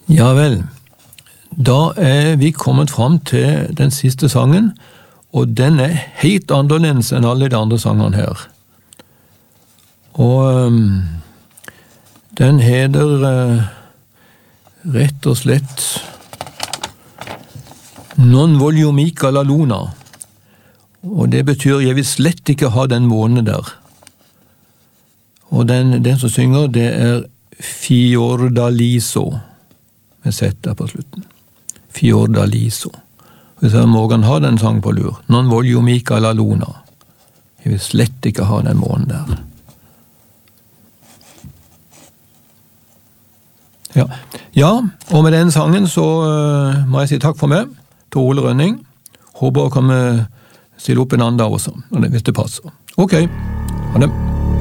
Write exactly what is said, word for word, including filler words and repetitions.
Ja vel, da er vi kommet fram til den siste sangen, og den er helt annerledes enn alle de andre sangene her. Og um, den heter uh, rett og slett Non voglio mica la luna, og det betyr jeg vil slett ikke ha den månen der. Og den, den som synger, det er Fiordaliso, med sett der på slutten. Fiordaliso. Hvis jeg Morgan har den sang på lur, Non voglio mica la luna. Jeg vil slett ikke ha den månen der. Ja. ja, og med den sangen så uh, må jeg si takk for meg, til Ole Rønning. Håper å komme stille opp en annen dag også, hvis det passer. Ok, ha det.